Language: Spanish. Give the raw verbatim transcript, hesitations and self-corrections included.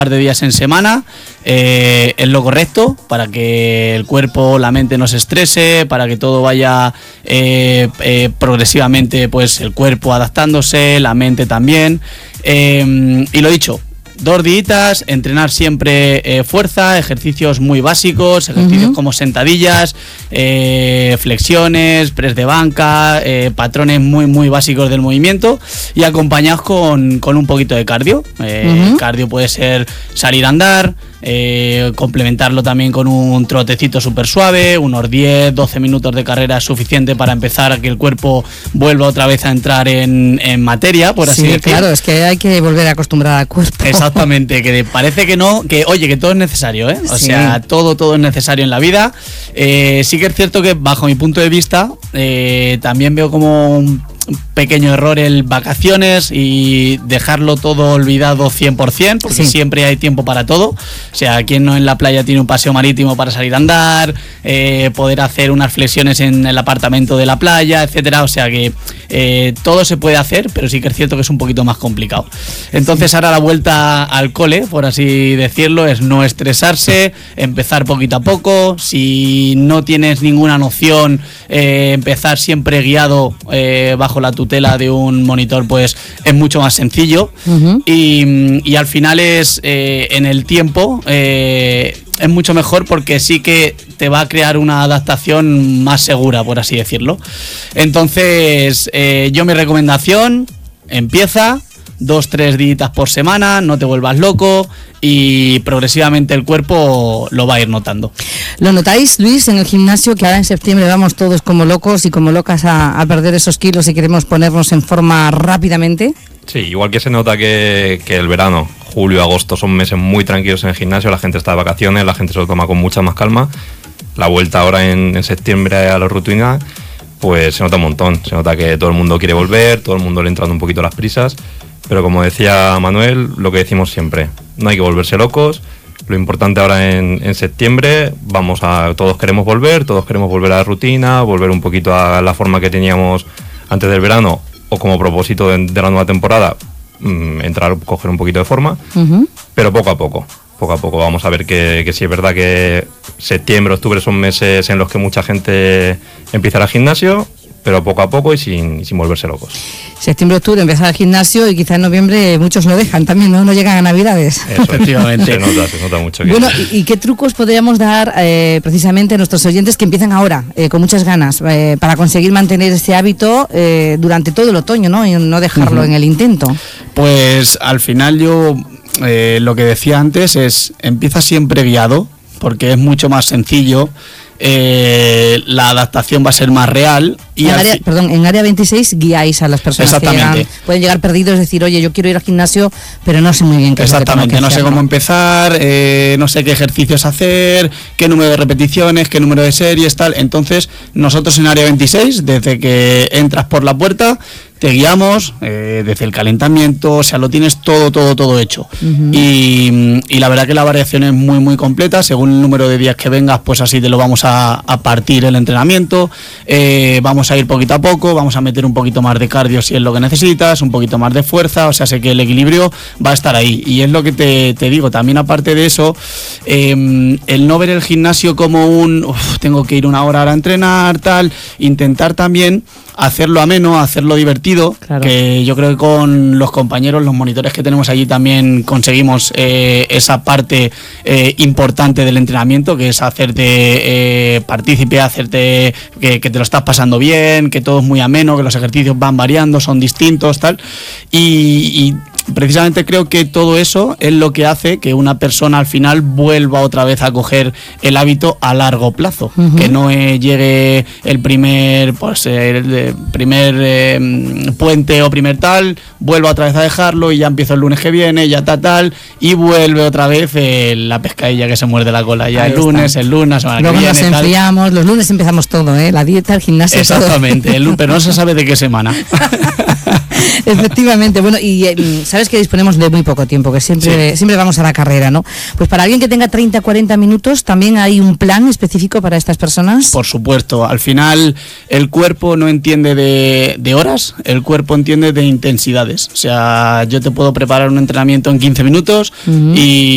de días en semana eh, es lo correcto para que el cuerpo, la mente no se estrese, para que todo vaya eh, eh, progresivamente, pues el cuerpo adaptándose, la mente también, eh, y lo dicho, dos días, entrenar siempre eh, fuerza, ejercicios muy básicos, ejercicios uh-huh. como sentadillas, eh, flexiones, press de banca, eh, patrones muy muy básicos del movimiento y acompañados con, con un poquito de cardio. Eh, uh-huh. Cardio puede ser salir a andar, eh, complementarlo también con un trotecito súper suave, unos diez doce minutos de carrera es suficiente para empezar a que el cuerpo vuelva otra vez a entrar en, en materia, por así sí, decirlo. Claro, es que hay que volver a acostumbrar al cuerpo. Exactamente, que parece que no, que oye, que todo es necesario, ¿eh? O sí. sea, todo, todo es necesario en la vida. Eh, sí que es cierto que bajo mi punto de vista, eh, también veo como un pequeño error el vacaciones y dejarlo todo olvidado cien por ciento, porque sí. siempre hay tiempo para todo. O sea, quien no en la playa tiene un paseo marítimo para salir a andar, eh, poder hacer unas flexiones en el apartamento de la playa, etcétera. O sea que eh, todo se puede hacer, pero sí que es cierto que es un poquito más complicado. Entonces ahora la vuelta al cole, por así decirlo, es no estresarse, empezar poquito a poco. Si no tienes ninguna noción, eh, empezar siempre guiado eh, bajo la tutela de un monitor, pues es mucho más sencillo. Uh-huh. y, y al final es eh, en el tiempo eh, es mucho mejor porque sí que te va a crear una adaptación más segura, por así decirlo. Entonces eh, yo mi recomendación, empieza dos, tres días por semana, no te vuelvas loco y progresivamente el cuerpo lo va a ir notando. ¿Lo notáis, Luis, en el gimnasio, que ahora en septiembre vamos todos como locos y como locas a, a perder esos kilos y queremos ponernos en forma rápidamente? Sí, igual que se nota que, que el verano, julio, agosto, son meses muy tranquilos en el gimnasio, la gente está de vacaciones, la gente se lo toma con mucha más calma. La vuelta ahora en, en septiembre a la rutina, pues se nota un montón, se nota que todo el mundo quiere volver, todo el mundo le entrando un poquito las prisas. Pero como decía Manuel, lo que decimos siempre, no hay que volverse locos. Lo importante ahora en, en septiembre, vamos a, todos queremos volver, todos queremos volver a la rutina, volver un poquito a la forma que teníamos antes del verano, o como propósito de, de la nueva temporada, mmm, entrar, coger un poquito de forma, uh-huh. pero poco a poco, poco a poco. Vamos a ver que, que sí es verdad que septiembre, octubre son meses en los que mucha gente empieza al gimnasio, pero poco a poco y sin, sin volverse locos. Septiembre, octubre empezar el gimnasio y quizá en noviembre muchos lo dejan también, ¿no? No llegan a Navidades. Eso, efectivamente. se nota, se nota mucho. Que bueno, ¿y, ¿y qué trucos podríamos dar eh, precisamente a nuestros oyentes que empiezan ahora, eh, con muchas ganas, eh, para conseguir mantener este hábito eh, durante todo el otoño, ¿no? Y no dejarlo uh-huh. en el intento. Pues al final yo eh, lo que decía antes es, empieza siempre guiado, porque es mucho más sencillo. Eh, la adaptación va a ser más real y en área, fi- perdón, en área veintiséis guiáis a las personas que llegan, pueden llegar perdidos, decir, oye, yo quiero ir al gimnasio pero no sé muy bien qué exactamente, es lo que tengo que no hacer, sé cómo ¿no? empezar, eh, no sé qué ejercicios hacer, qué número de repeticiones, qué número de series, tal. Entonces nosotros en área veintiséis, desde que entras por la puerta te guiamos eh, desde el calentamiento, o sea, lo tienes todo, todo, todo hecho. Uh-huh. Y, y la verdad que la variación es muy, muy completa. Según el número de días que vengas, pues así te lo vamos a, a partir el entrenamiento. Eh, vamos a ir poquito a poco, vamos a meter un poquito más de cardio si es lo que necesitas, un poquito más de fuerza, o sea, sé que el equilibrio va a estar ahí. Y es lo que te, te digo, también aparte de eso, eh, el no ver el gimnasio como un, uf, tengo que ir una hora a entrenar, tal, intentar también hacerlo ameno, hacerlo divertido, claro. Que yo creo que con los compañeros, los monitores que tenemos allí también conseguimos eh, esa parte eh, importante del entrenamiento, que es hacerte eh, partícipe, hacerte que, que te lo estás pasando bien, que todo es muy ameno, que los ejercicios van variando, son distintos, tal, y, y precisamente creo que todo eso es lo que hace que una persona al final vuelva otra vez a coger el hábito a largo plazo, uh-huh. que no eh, llegue el primer pues el primer eh, puente o primer tal, vuelva otra vez a dejarlo y ya empiezo el lunes que viene, ya tal tal, y vuelve otra vez eh, la pescadilla que se muerde la cola, ya ahí el está. lunes, el lunes, la semana Luego que viene, nos enfriamos, tal. Los lunes empezamos todo, ¿eh? La dieta, el gimnasio, exactamente, el, pero no se sabe de qué semana. Efectivamente, bueno, y eh, sabes que disponemos de muy poco tiempo, que siempre, sí. siempre vamos a la carrera, ¿no? Pues para alguien que tenga treinta, cuarenta minutos, ¿también hay un plan específico para estas personas? Por supuesto, al final el cuerpo no entiende de, de horas, el cuerpo entiende de intensidades. O sea, yo te puedo preparar un entrenamiento en quince minutos uh-huh. y